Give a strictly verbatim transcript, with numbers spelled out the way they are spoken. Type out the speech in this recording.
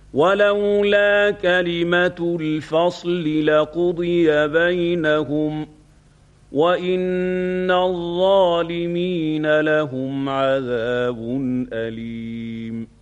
ولولا كلمة الفصل لقضي بينهم وإن الظالمين لهم عذاب أليم